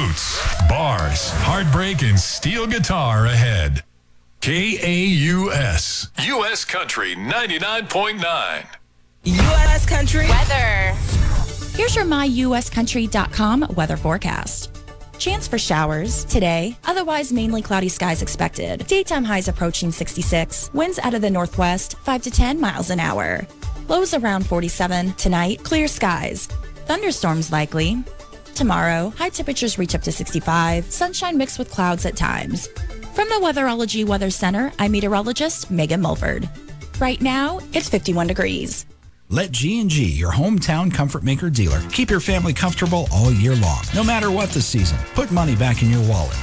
Roots, bars, heartbreak, and steel guitar ahead. KAUS, U.S. Country 99.9. U.S. Country weather. Here's your myuscountry.com weather forecast. Chance for showers today, otherwise mainly cloudy skies expected. Daytime highs approaching 66, winds out of the northwest 5 to 10 miles an hour. Lows around 47. Tonight, clear skies. Thunderstorms likely. Tomorrow, high temperatures reach up to 65, sunshine mixed with clouds at times. From the Weatherology Weather Center, I'm meteorologist Megan Mulford. Right now, it's 51 degrees. Let G&G, your hometown comfort maker dealer, keep your family comfortable all year long. No matter what the season, put money back in your wallet.